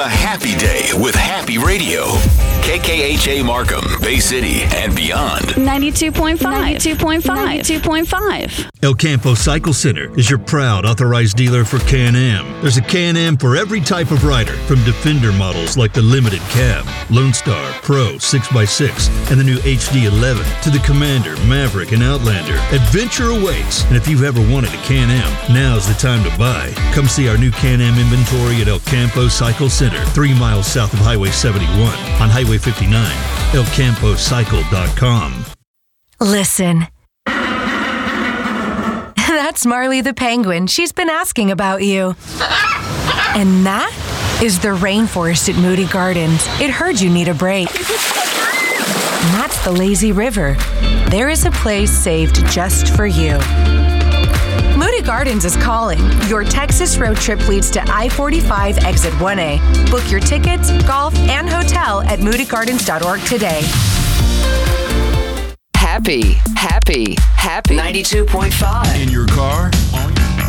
A happy day with Happy Radio. KKHA Markham, Bay City, and beyond. 92.5. 92.5. El Campo Cycle Center is your proud authorized dealer for Can-Am. There's a Can-Am for every type of rider, from Defender models like the Limited Cab, Lone Star, Pro, 6x6, and the new HD11, to the Commander, Maverick, and Outlander. Adventure awaits, and if you've ever wanted a Can-Am, now's the time to buy. Come see our new Can-Am inventory at El Campo Cycle Center, 3 miles south of Highway 71 on Highway 59, elcampocycle.com. Listen. That's Marley the penguin. She's been asking about you. And that is the rainforest at Moody Gardens. It heard you need a break. And that's the lazy river. There is a place saved just for you. Moody Gardens is calling. Your Texas road trip leads to I-45 Exit 1A. Book your tickets, golf, and hotel at moodygardens.org today. Happy. 92.5. In your car,